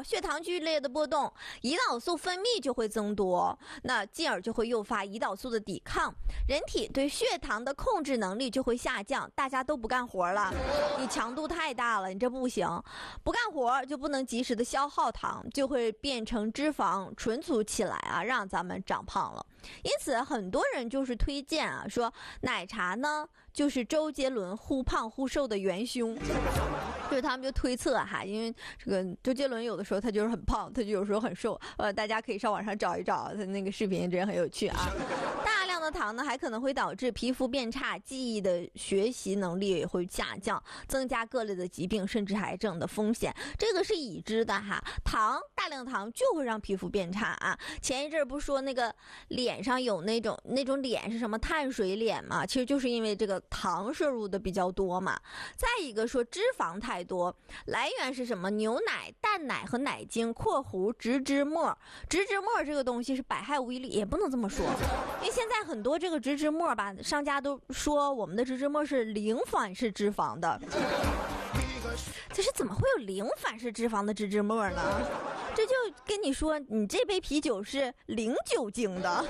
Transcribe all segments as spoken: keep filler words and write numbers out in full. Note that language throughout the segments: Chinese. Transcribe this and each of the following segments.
少，血糖剧烈的波动，胰岛素分泌就会增多，那进而就会诱发胰岛素的抵抗，人体对血糖的控制能力就会下降，大家都不干活了，你强度太大了，你这不行，不干活就不能及时的消耗糖，就会变成脂肪存储起来啊，让咱们长胖了。因此很多人就是推荐啊，说奶茶呢就是周杰伦忽胖忽瘦的元凶，就是他们就推测哈，因为这个周杰伦有的时候他就是很胖，他就有时候很瘦，呃，大家可以上网上找一找他那个视频，真的很有趣啊。大量的糖呢还可能会导致皮肤变差，记忆的学习能力也会下降，增加各类的疾病甚至癌症的风险，这个是已知的哈。糖大量糖就会让皮肤变差啊。前一阵不是说那个脸上有那种那种脸是什么碳水脸嘛，其实就是因为这个糖摄入的比较多嘛。再一个说脂肪太多，来源是什么？牛奶、蛋奶和奶精（括弧植脂末）。植脂末这个东西是百害无一利，也不能这么说，因为现在很多这个植脂末吧，商家都说我们的植脂末是零反式脂肪的。这是怎么会有零反式脂肪的植脂末呢？这就跟你说，你这杯啤酒是零酒精的，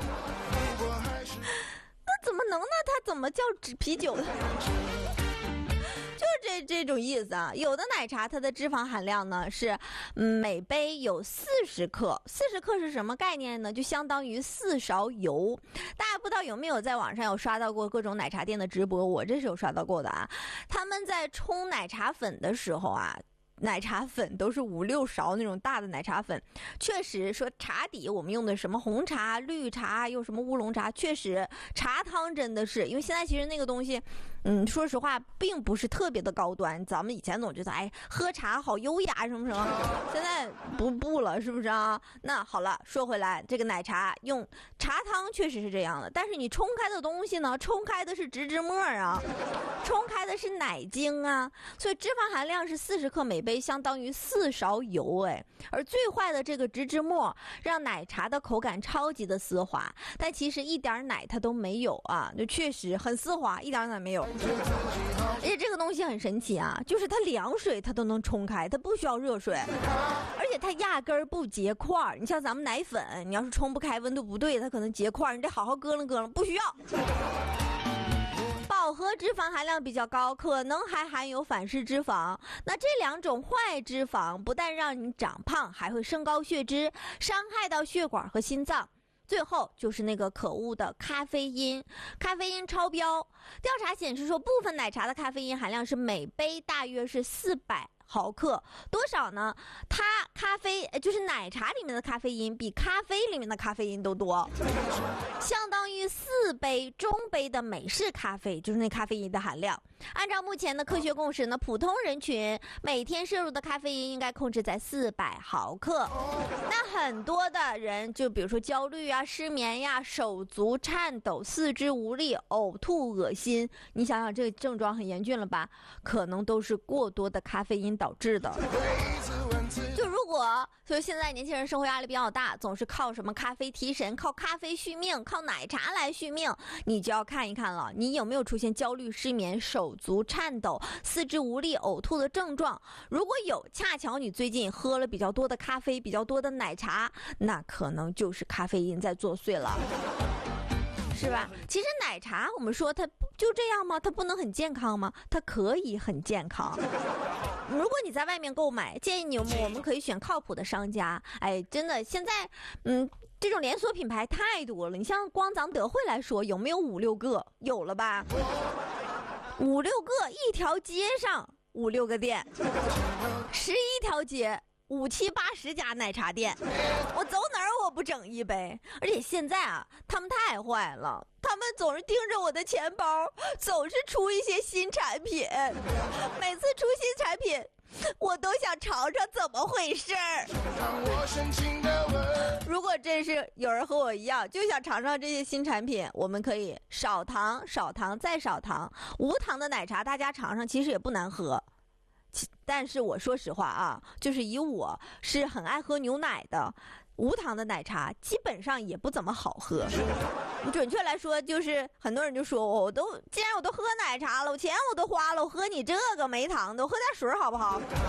那怎么能呢？它怎么叫啤酒的？就是这这种意思啊。有的奶茶它的脂肪含量呢是每杯有四十克，四十克是什么概念呢？就相当于四勺油。大家不知道有没有在网上有刷到过各种奶茶店的直播？我这是有刷到过的啊。他们在冲奶茶粉的时候啊，奶茶粉都是五六勺那种大的奶茶粉，确实说茶底我们用的什么红茶、绿茶，又什么乌龙茶，确实茶汤真的是，因为现在其实那个东西，嗯，说实话并不是特别的高端。咱们以前总觉得，哎，喝茶好优雅什么什么，现在不不了，是不是啊？那好了，说回来，这个奶茶用茶汤确实是这样的，但是你冲开的东西呢，冲开的是植脂末啊，冲开的是奶精啊，所以脂肪含量是四十克每杯。相当于四勺油哎，而最坏的这个植脂末让奶茶的口感超级的丝滑，但其实一点奶它都没有啊，就确实很丝滑，一点奶没有。而且这个东西很神奇啊，就是它凉水它都能冲开，它不需要热水，而且它压根儿不结块。你像咱们奶粉，你要是冲不开，温度不对，它可能结块，你得好好咯楞咯楞，不需要。饱和脂肪含量比较高，可能还含有反式脂肪。那这两种坏脂肪不但让你长胖，还会升高血脂，伤害到血管和心脏。最后就是那个可恶的咖啡因，咖啡因超标。调查显示说，部分奶茶的咖啡因含量是每杯大约是四百毫克，多少呢？它咖啡就是奶茶里面的咖啡因比咖啡里面的咖啡因都多，相当于四杯中杯的美式咖啡，就是那咖啡因的含量。按照目前的科学共识呢，普通人群每天摄入的咖啡因应该控制在四百毫克。那很多的人就比如说焦虑啊、失眠呀、手足颤抖、四肢无力、呕吐、恶心，你想想这个症状很严峻了吧？可能都是过多的咖啡因导致的。就如果所以现在年轻人生活压力比较大，总是靠什么咖啡提神，靠咖啡续命，靠奶茶来续命，你就要看一看了，你有没有出现焦虑、失眠、手足颤抖、四肢无力、呕吐的症状。如果有，恰巧你最近喝了比较多的咖啡，比较多的奶茶，那可能就是咖啡因在作祟了，是吧？其实奶茶我们说它就这样吗？它不能很健康吗？它可以很健康。如果你在外面购买，建议你我们可以选靠谱的商家。哎，真的，现在嗯，这种连锁品牌太多了。你像光咱们德惠来说，有没有五六个？有了吧？五六个，一条街上五六个店，十一条街。五七八十家奶茶店，我走哪儿我不整一杯？而且现在啊，他们太坏了，他们总是盯着我的钱包，总是出一些新产品。每次出新产品，我都想尝尝怎么回事儿。如果真是有人和我一样，就想尝尝这些新产品，我们可以少糖、少糖再少糖，无糖的奶茶大家尝尝，其实也不难喝。但是我说实话啊，就是以我是很爱喝牛奶的，无糖的奶茶基本上也不怎么好喝。准确来说，就是很多人就说我都既然我都喝奶茶了，我钱我都花了，我喝你这个没糖的，我喝点水好不好？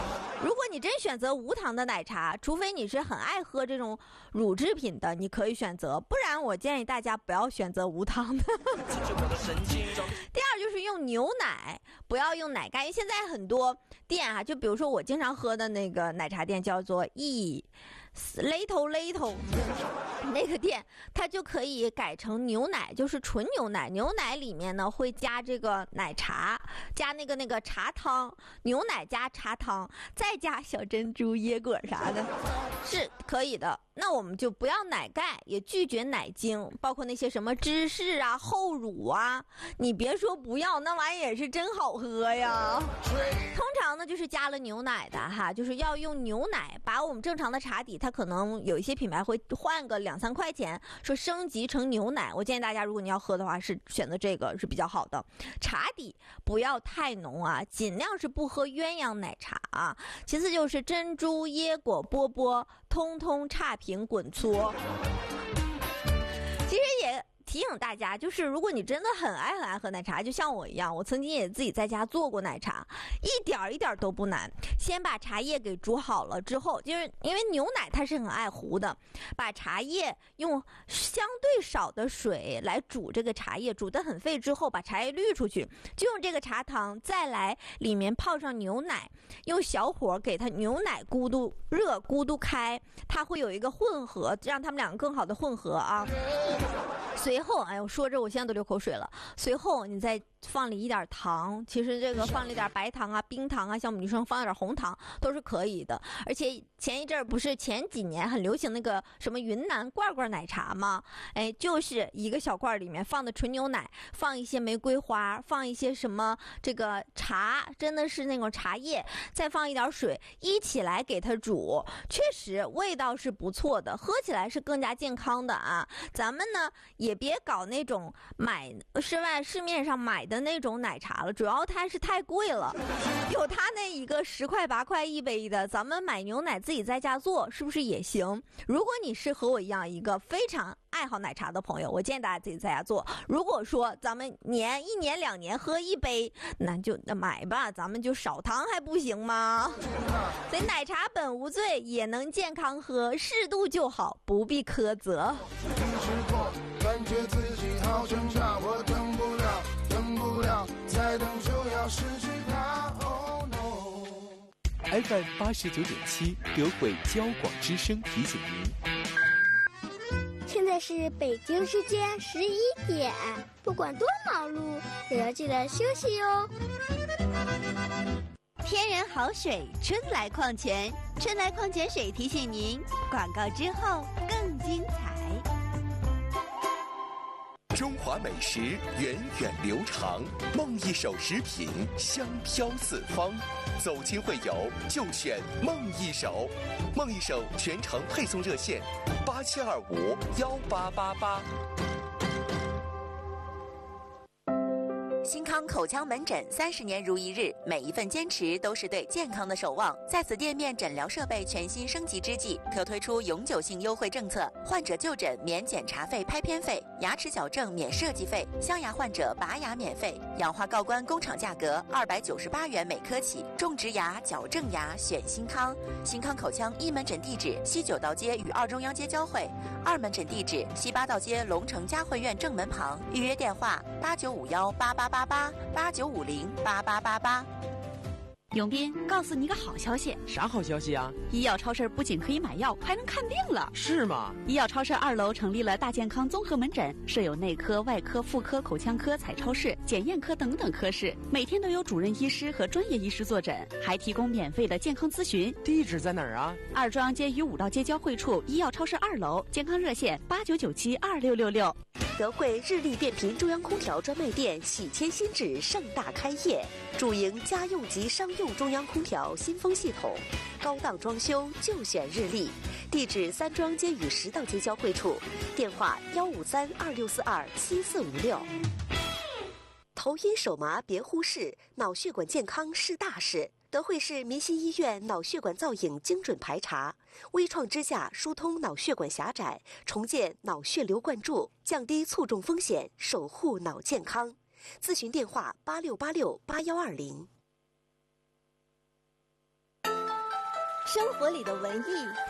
如果你真选择无糖的奶茶，除非你是很爱喝这种乳制品的，你可以选择，不然我建议大家不要选择无糖的。第二就是用牛奶，不要用奶盖，因为现在很多店啊，就比如说我经常喝的那个奶茶店叫做 E Little Little 那个店，它就可以改成牛奶，就是纯牛奶，牛奶里面呢会加这个奶茶，加那个那个茶汤，牛奶加茶汤，再加小珍珠、椰果啥的，是可以的。那我们就不要奶盖，也拒绝奶精，包括那些什么芝士啊、厚乳啊，你别说不要，那玩意也是真好喝呀。通常呢就是加了牛奶的哈，就是要用牛奶把我们正常的茶底，它可能有一些品牌会换个两三块钱，说升级成牛奶。我建议大家，如果你要喝的话，是选择这个是比较好的。茶底不要太浓啊，尽量是不喝鸳鸯奶茶啊。其次就是珍珠、椰果、波波，通通差评滚搓。其实也提醒大家，就是如果你真的很爱很爱喝奶茶，就像我一样，我曾经也自己在家做过奶茶，一点一点都不难。先把茶叶给煮好了之后，就是因为牛奶它是很爱糊的，把茶叶用相对少的水来煮这个茶叶，煮得很沸之后，把茶叶滤出去，就用这个茶汤再来里面泡上牛奶，用小火给它牛奶咕嘟热咕嘟开，它会有一个混合，让它们两个更好的混合啊。随后，哎，我说着我现在都流口水了。随后你再放里一点糖，其实这个放里点白糖啊、冰糖啊，像我们女生放一点红糖都是可以的。而且前一阵儿不是前几年很流行那个什么云南罐罐奶茶吗？哎，就是一个小罐里面放的纯牛奶，放一些玫瑰花，放一些什么这个茶，真的是那种茶叶，再放一点水，一起来给它煮，确实味道是不错的，喝起来是更加健康的啊。咱们呢也别搞那种买室外市面上买的那种奶茶了，主要它是太贵了，有它那一个十块八块一杯的，咱们买牛奶自己在家做是不是也行？如果你是和我一样一个非常爱好奶茶的朋友，我建议大家自己在家做。如果说咱们年一年两年喝一杯，那就那买吧，咱们就少糖还不行吗？所以奶茶本无罪，也能健康喝，适度就好，不必苛责。 感觉自己好挣扎，我等不了，等不了，再等就要失去它。Oh no！ F M 八十九点七，德惠交广之声提醒您， 现在是北京时间十一点，不管多忙碌，也要记得休息哟。 天然好水，春来矿泉，春来矿泉水提醒您，广告之后更精彩。 中华美食源远流长，梦一手食品香飘四方。走亲会友就选梦一手，梦一手全程配送热线八七二五幺八八八。 新康口腔门诊三十年如一日，每一份坚持都是对健康的守望。在此店面诊疗设备全新升级之际，特推出永久性优惠政策：患者就诊免检查费、拍片费；牙齿矫正免设计费；镶牙患者拔牙免费；氧化锆关工厂价格二百九十八元每颗起。种植牙、矫正牙选新康。新康口腔一门诊地址：西九道街与二中央街交汇；二门诊地址：西八道街龙城嘉汇苑正门旁。预约电话：八九五幺八八八八八九五零八八八八。 永斌，告诉你个好消息。 啥好消息啊？ 医药超市不仅可以买药，还能看病了。 是吗？ 医药超市二楼成立了大健康综合门诊，设有内科、外科、妇科、口腔科、彩超室、检验科等等科室，每天都有主任医师和专业医师坐诊，还提供免费的健康咨询。 地址在哪儿啊？ 二中央街与五道街交汇处，医药超市二楼，健康热线八九九七二六六六。 德惠日立变频中央空调专卖店喜迁新址盛大开业，主营家用及商用中央空调新风系统，高档装修就选日立。地址三中央街与十道街交汇处，电话幺五三二六四二七四五六。头晕手麻别忽视，脑血管健康是大事。德惠市民心医院脑血管造影精准排查，微创支架疏通脑血管狭窄，重建脑血流灌注，降低卒中风险，守护脑健康。咨询电话八六八六八幺二零。 生活里的文艺